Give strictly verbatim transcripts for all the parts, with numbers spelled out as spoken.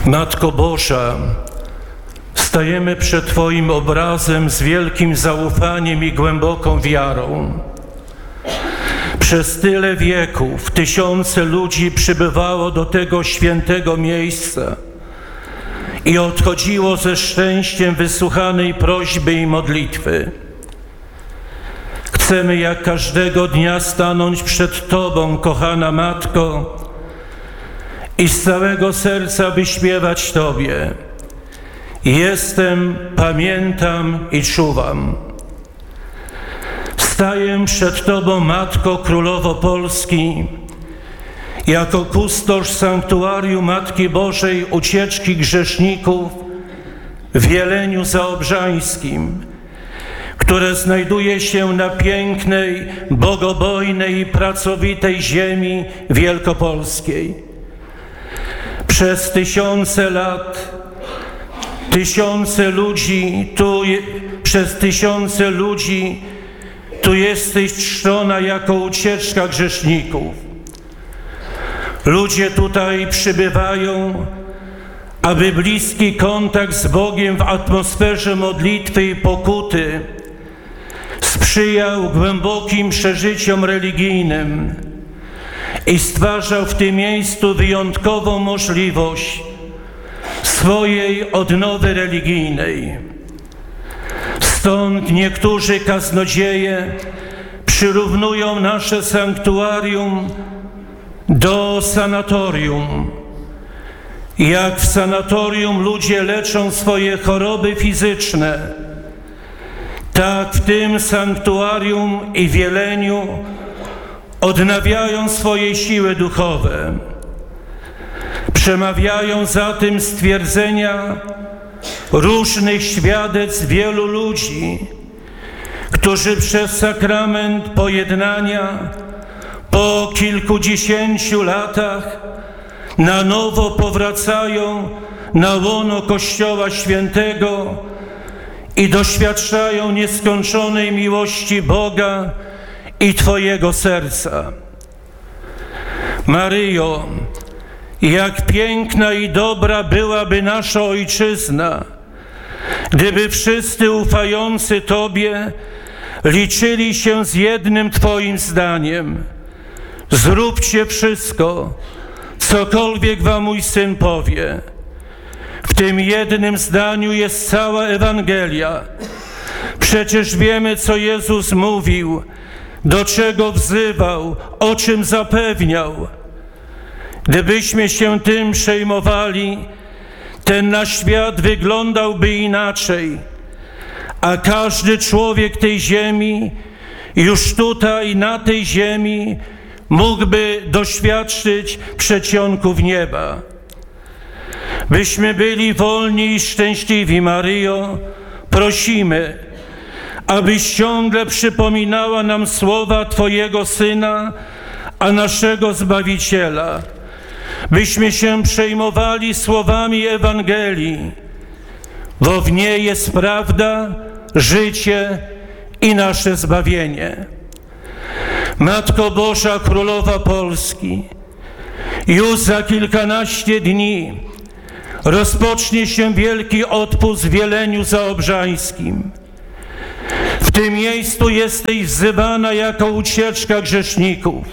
Matko Boża, stajemy przed Twoim obrazem z wielkim zaufaniem i głęboką wiarą. Przez tyle wieków tysiące ludzi przybywało do tego świętego miejsca i odchodziło ze szczęściem wysłuchanej prośby i modlitwy. Chcemy jak każdego dnia stanąć przed Tobą, kochana Matko, i z całego serca wyśpiewać Tobie: jestem, pamiętam i czuwam. Staję przed Tobą, Matko Królowo Polski, jako kustosz sanktuarium Matki Bożej Ucieczki Grzeszników w Jeleniu Zaobrzańskim, które znajduje się na pięknej, bogobojnej i pracowitej ziemi wielkopolskiej. Przez tysiące lat, tysiące ludzi, tu, przez tysiące ludzi tu jesteś czczona jako ucieczka grzeszników. Ludzie tutaj przybywają, aby bliski kontakt z Bogiem w atmosferze modlitwy i pokuty sprzyjał głębokim przeżyciom religijnym i stwarzał w tym miejscu wyjątkową możliwość swojej odnowy religijnej. Stąd niektórzy kaznodzieje przyrównują nasze sanktuarium do sanatorium. Jak w sanatorium ludzie leczą swoje choroby fizyczne, tak w tym sanktuarium i w Jeleniu odnawiają swoje siły duchowe. Przemawiają za tym stwierdzenia różnych świadectw wielu ludzi, którzy przez sakrament pojednania po kilkudziesięciu latach na nowo powracają na łono Kościoła Świętego i doświadczają nieskończonej miłości Boga i Twojego serca. Maryjo, jak piękna i dobra byłaby nasza Ojczyzna, gdyby wszyscy ufający Tobie liczyli się z jednym Twoim zdaniem: zróbcie wszystko, cokolwiek Wam mój Syn powie. W tym jednym zdaniu jest cała Ewangelia. Przecież wiemy, co Jezus mówił, do czego wzywał, o czym zapewniał. Gdybyśmy się tym przejmowali, ten nasz świat wyglądałby inaczej, a każdy człowiek tej ziemi, już tutaj, na tej ziemi, mógłby doświadczyć przeciągów nieba. Byśmy byli wolni i szczęśliwi, Maryjo, prosimy, abyś ciągle przypominała nam słowa Twojego Syna, a naszego Zbawiciela, byśmy się przejmowali słowami Ewangelii, bo w niej jest prawda, życie i nasze zbawienie. Matko Boża Królowa Polski, już za kilkanaście dni rozpocznie się wielki odpust w Jeleniu Zaobrzańskim. W tym miejscu jesteś wzywana jako ucieczka grzeszników.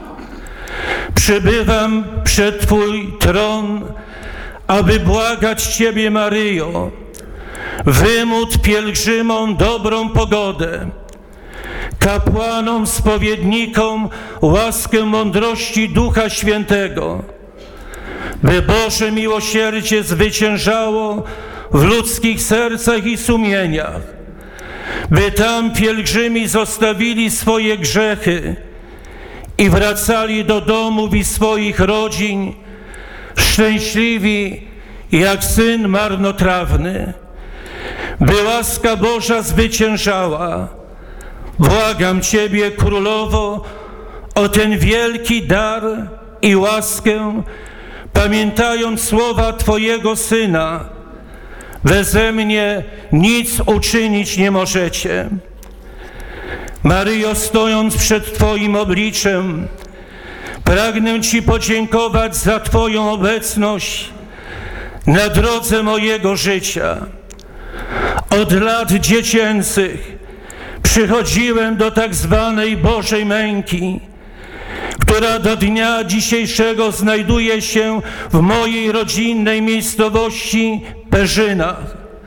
Przybywam przed Twój tron, aby błagać Ciebie, Maryjo, wymódl pielgrzymom dobrą pogodę, kapłanom, spowiednikom łaskę mądrości Ducha Świętego, by Boże miłosierdzie zwyciężało w ludzkich sercach i sumieniach, by tam pielgrzymi zostawili swoje grzechy i wracali do domów i swoich rodzin szczęśliwi jak syn marnotrawny. By łaska Boża zwyciężała. Błagam Ciebie, Królowo, o ten wielki dar i łaskę, pamiętając słowa Twojego Syna: beze mnie nic uczynić nie możecie. Maryjo, stojąc przed Twoim obliczem, pragnę Ci podziękować za Twoją obecność, na drodze mojego życia. Od lat dziecięcych przychodziłem do tak zwanej Bożej Męki, która do dnia dzisiejszego znajduje się w mojej rodzinnej miejscowości Perzyna.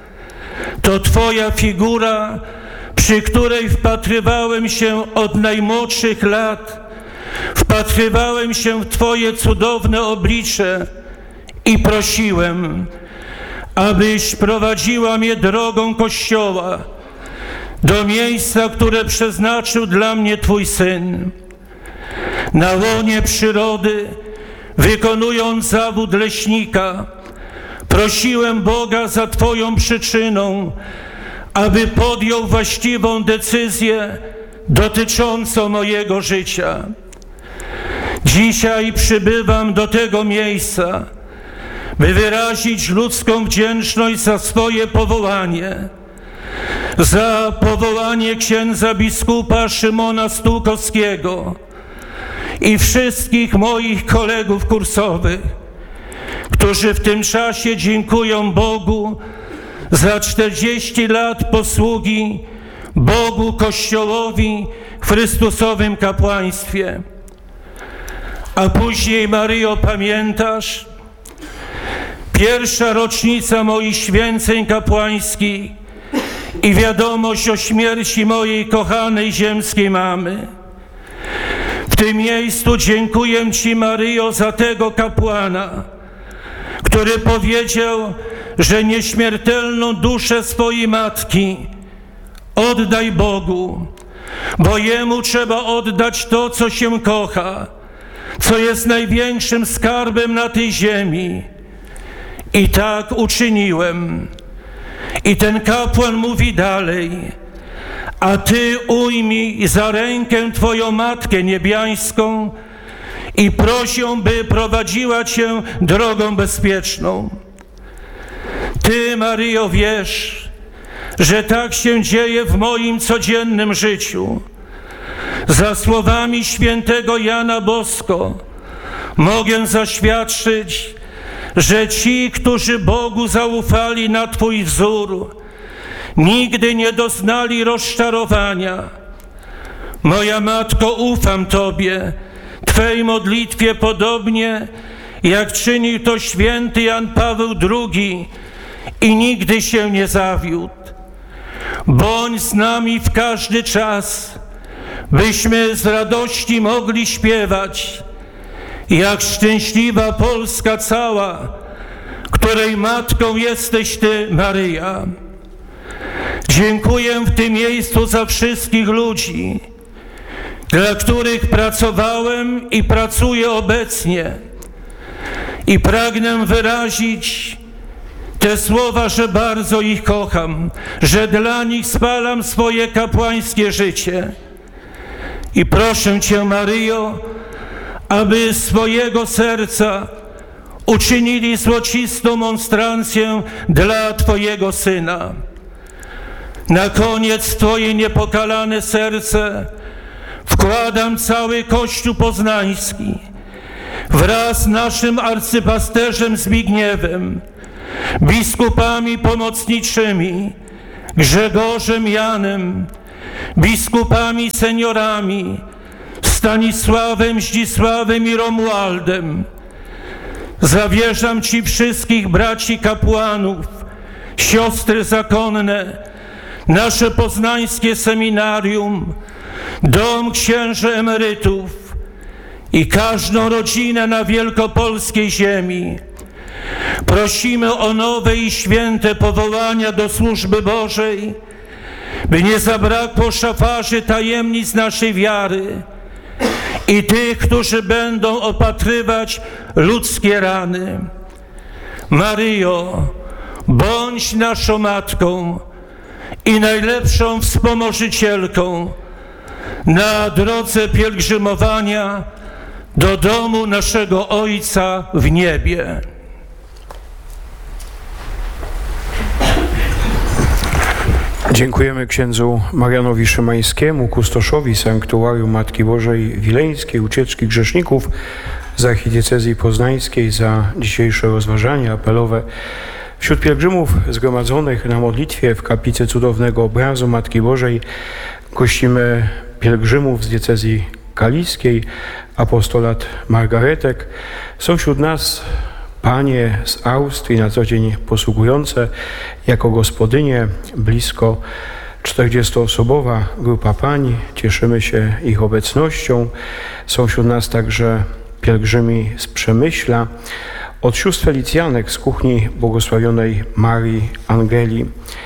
To Twoja figura, przy której wpatrywałem się od najmłodszych lat, wpatrywałem się w Twoje cudowne oblicze i prosiłem, abyś prowadziła mnie drogą Kościoła do miejsca, które przeznaczył dla mnie Twój Syn. Na łonie przyrody, wykonując zawód leśnika, prosiłem Boga za Twoją przyczyną, aby podjął właściwą decyzję dotyczącą mojego życia. Dzisiaj przybywam do tego miejsca, by wyrazić ludzką wdzięczność za swoje powołanie, za powołanie księdza biskupa Szymona Stułkowskiego i wszystkich moich kolegów kursowych, którzy w tym czasie dziękują Bogu za czterdzieści lat posługi Bogu, Kościołowi w Chrystusowym kapłaństwie. A później, Maryjo, pamiętasz? Pierwsza rocznica moich święceń kapłańskich i wiadomość o śmierci mojej kochanej ziemskiej mamy. W tym miejscu dziękuję Ci, Maryjo, za tego kapłana, który powiedział, że nieśmiertelną duszę swojej matki oddaj Bogu, bo Jemu trzeba oddać to, co się kocha, co jest największym skarbem na tej ziemi. I tak uczyniłem. I ten kapłan mówi dalej: a Ty ujmij za rękę Twoją Matkę Niebiańską i proś ją, by prowadziła Cię drogą bezpieczną. Ty, Maryjo, wiesz, że tak się dzieje w moim codziennym życiu. Za słowami świętego Jana Bosko mogę zaświadczyć, że ci, którzy Bogu zaufali na Twój wzór, nigdy nie doznali rozczarowania. Moja Matko, ufam Tobie, Twej modlitwie, podobnie jak czynił to święty Jan Paweł drugi i nigdy się nie zawiódł. Bądź z nami w każdy czas, byśmy z radości mogli śpiewać, jak szczęśliwa Polska cała, której matką jesteś Ty, Maryja. Dziękuję w tym miejscu za wszystkich ludzi, dla których pracowałem i pracuję obecnie. I pragnę wyrazić te słowa, że bardzo ich kocham, że dla nich spalam swoje kapłańskie życie. I proszę Cię, Maryjo, aby z swojego serca uczynili złocistą monstrancję dla Twojego Syna. Na koniec w Twoje niepokalane serce wkładam cały Kościół poznański wraz z naszym arcypasterzem Zbigniewem, biskupami pomocniczymi Grzegorzem, Janem, biskupami seniorami Stanisławem, Zdzisławem i Romualdem. Zawierzam Ci wszystkich braci kapłanów, siostry zakonne, nasze poznańskie seminarium, dom księży emerytów i każdą rodzinę na wielkopolskiej ziemi. Prosimy o nowe i święte powołania do służby Bożej, by nie zabrakło szafarzy tajemnic naszej wiary i tych, którzy będą opatrywać ludzkie rany. Maryjo, bądź naszą Matką i najlepszą wspomożycielką na drodze pielgrzymowania do domu naszego Ojca w niebie. Dziękujemy księdzu Marianowi Szymańskiemu, kustoszowi Sanktuarium Matki Bożej Wileńskiej, Ucieczki Grzeszników, za archidiecezji poznańskiej, za dzisiejsze rozważania apelowe. Wśród pielgrzymów zgromadzonych na modlitwie w kaplicy cudownego obrazu Matki Bożej gościmy pielgrzymów z diecezji kaliskiej, apostolat Margaretek. Są wśród nas panie z Austrii, na co dzień posługujące jako gospodynie, blisko czterdziestoosobowa grupa pań. Cieszymy się ich obecnością. Są wśród nas także pielgrzymi z Przemyśla, od sióstr Felicjanek z kuchni błogosławionej Marii Angeli,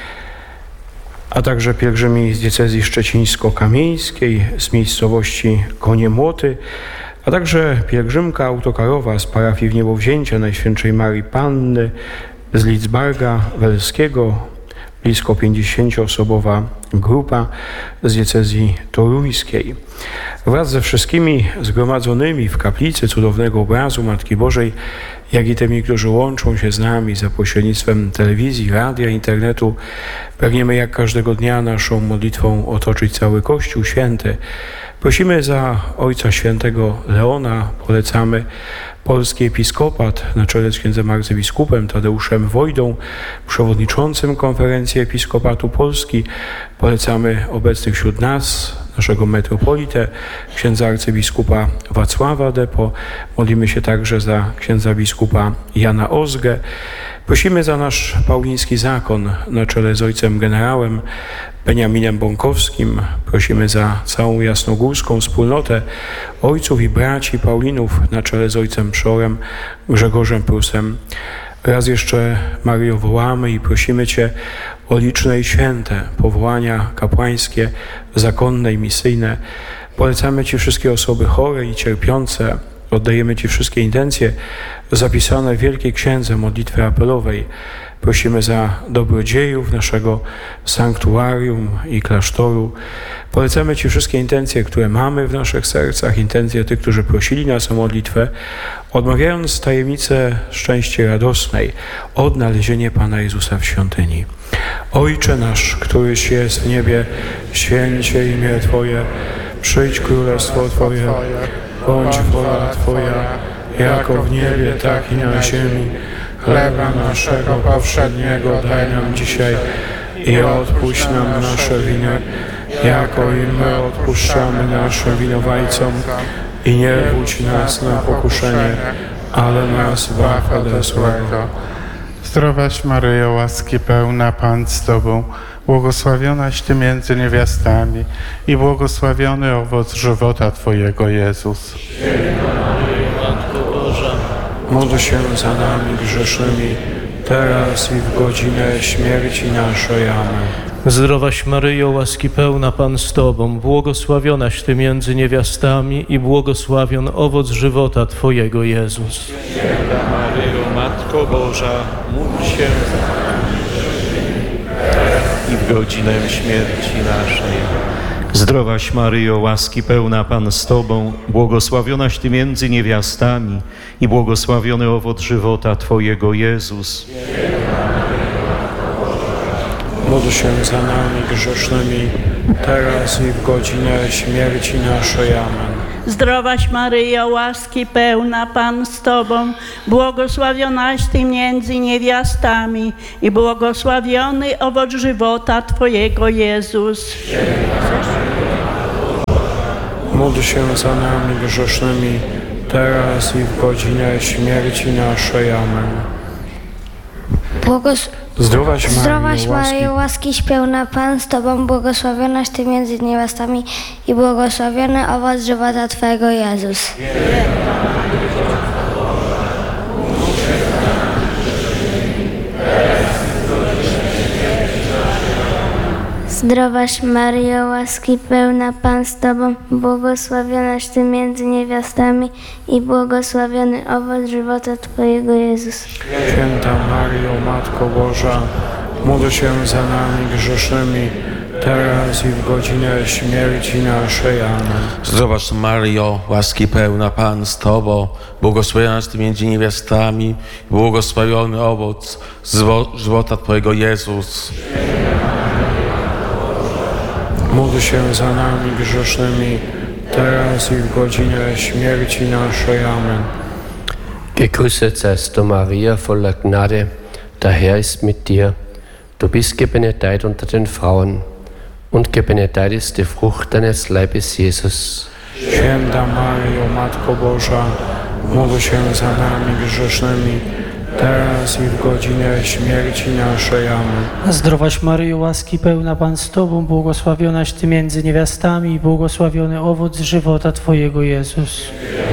a także pielgrzymi z diecezji szczecińsko-kamieńskiej, z miejscowości Konie-Młoty, a także pielgrzymka autokarowa z parafii w Niebowzięcia Najświętszej Marii Panny, z Lidzbarga Welskiego, blisko pięćdziesięcioosobowa grupa z diecezji toruńskiej. Wraz ze wszystkimi zgromadzonymi w kaplicy cudownego obrazu Matki Bożej, jak i tymi, którzy łączą się z nami za pośrednictwem telewizji, radia, internetu, pragniemy jak każdego dnia naszą modlitwą otoczyć cały Kościół Święty. Prosimy za Ojca Świętego Leona, polecamy polski episkopat na czele z księdzem arcybiskupem Tadeuszem Wojdą, przewodniczącym Konferencji Episkopatu Polski. Polecamy obecnych wśród nas, naszego metropolitę, księdza arcybiskupa Wacława Depo. Modlimy się także za księdza biskupa Jana Ozgę. Prosimy za nasz pauliński zakon na czele z ojcem generałem Beniaminem Bąkowskim. Prosimy za całą jasnogórską wspólnotę ojców i braci Paulinów na czele z ojcem przeorem Grzegorzem Prusem. Raz jeszcze, Maryjo, wołamy i prosimy Cię o liczne i święte powołania kapłańskie, zakonne i misyjne. Polecamy Ci wszystkie osoby chore i cierpiące. Oddajemy Ci wszystkie intencje zapisane w Wielkiej Księdze Modlitwy Apelowej. Prosimy za dobrodziejów naszego sanktuarium i klasztoru. Polecamy Ci wszystkie intencje, które mamy w naszych sercach, intencje tych, którzy prosili nas o modlitwę, odmawiając tajemnicę szczęście radosnej, odnalezienie Pana Jezusa w świątyni. Ojcze nasz, któryś jest w niebie, święć się imię Twoje, przyjdź królestwo Twoje, bądź wola Twoja, jako w niebie, tak i na ziemi. Chleba naszego powszedniego daj nam dzisiaj i odpuść nam nasze winy, jako i my odpuszczamy naszym winowajcom. I nie wódź nas na pokuszenie, ale nas zbaw ode złego. Zdrowaś Maryjo, łaski pełna, Pan z Tobą, błogosławionaś Ty między niewiastami i błogosławiony owoc żywota Twojego, Jezus. Módl się za nami grzesznymi, teraz i w godzinę śmierci naszej. Amen. Zdrowaś Maryjo, łaski pełna, Pan z Tobą, błogosławionaś Ty między niewiastami i błogosławion owoc żywota Twojego, Jezus. Święta Maryjo, Matko Boża, módl się za nami i w godzinę śmierci naszej. Zdrowaś Maryjo, łaski pełna, Pan z Tobą, błogosławionaś Ty między niewiastami i błogosławiony owoc żywota Twojego, Jezus. Módl się za nami grzesznymi, teraz i w godzinę śmierci naszej. Amen. Zdrowaś Maryjo, łaski pełna, Pan z Tobą, błogosławionaś Ty między niewiastami i błogosławiony owoc żywota Twojego, Jezus. Módl się za nami grzesznymi, teraz i w godzinę śmierci naszej. Amen. Błogos... Zdrowaś Maryjo, Zdrowaś łaski... Maryjo, łaskiś pełna, Pan z Tobą, błogosławionaś Ty między niewiastami i błogosławiony owoc żywota Twojego, Jezus. Zdrowaś Maryjo, łaski pełna, Pan z Tobą, błogosławionaś Ty między niewiastami i błogosławiony owoc żywota Twojego, Jezus. Święta Maryjo, Matko Boża, módl się za nami grzesznymi, teraz i w godzinę śmierci naszej. Amen. Zdrowaś Maryjo, łaski pełna, Pan z Tobą, błogosławionaś Ty między niewiastami, błogosławiony owoc żywota Twojego, Jezus. Módl się za nami grzesznymi, teraz i w godzinę śmierci naszej. Amen. Gegrüßet seist du, Maria, voller Gnade. Der Herr ist mit dir. Du bist gebenedeit unter den Frauen, und gebenedeit ist die Frucht deines Leibes, Jesus. Święta Maryjo, Matko Boża, módl się za nami grzesznymi, teraz i w godzinę śmierci naszej. Amen. Zdrowaś Maryjo, łaski pełna Pan z Tobą, błogosławionaś Ty między niewiastami i błogosławiony owoc żywota Twojego, Jezus.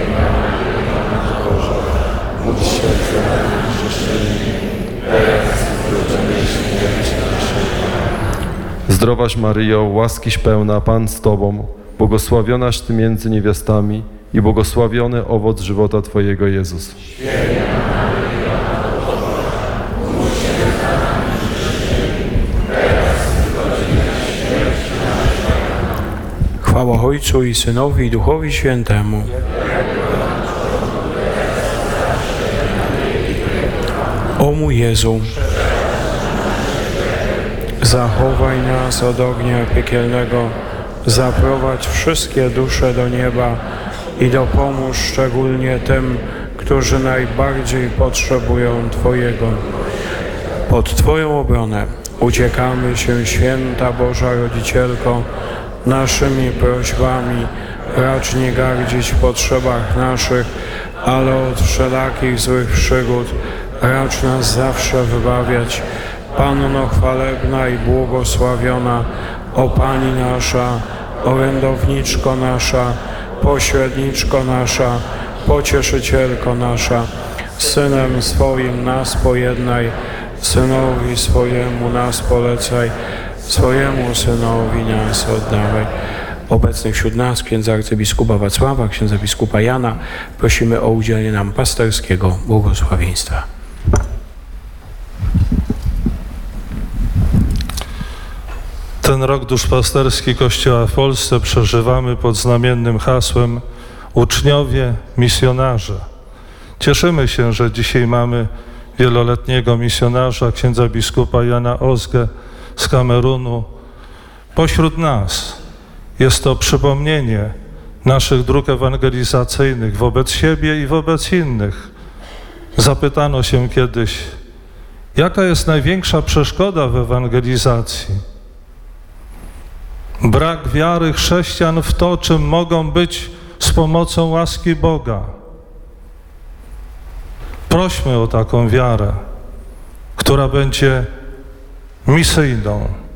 Zdrowaś Maryjo, łaskiś pełna, Pan z Tobą, błogosławionaś Ty między niewiastami i błogosławiony owoc żywota Twojego, Jezus. Chwała Ojcu i Synowi i Duchowi Świętemu. O mój Jezu, zachowaj nas od ognia piekielnego, zaprowadź wszystkie dusze do nieba i dopomóż szczególnie tym, którzy najbardziej potrzebują Twojego. Pod Twoją obronę uciekamy się, Święta Boża Rodzicielko, naszymi prośbami racz nie gardzić w potrzebach naszych, ale od wszelakich złych przygód racz nas zawsze wybawiać. Panno chwalebna i błogosławiona, o Pani nasza, orędowniczko nasza, pośredniczko nasza, pocieszycielko nasza, Synem swoim nas pojednaj, Synowi swojemu nas polecaj, swojemu Synowi nas oddawaj. Obecnych wśród nas księdza arcybiskupa Wacława, księdza biskupa Jana prosimy o udzielenie nam pasterskiego błogosławieństwa. Ten rok duszpasterski Kościoła w Polsce przeżywamy pod znamiennym hasłem Uczniowie, misjonarze. Cieszymy się, że dzisiaj mamy wieloletniego misjonarza, księdza biskupa Jana Ozgę z Kamerunu pośród nas. Jest to przypomnienie naszych dróg ewangelizacyjnych wobec siebie i wobec innych. Zapytano się kiedyś, jaka jest największa przeszkoda w ewangelizacji? Brak wiary chrześcijan w to, czym mogą być z pomocą łaski Boga. Prośmy o taką wiarę, która będzie misyjną,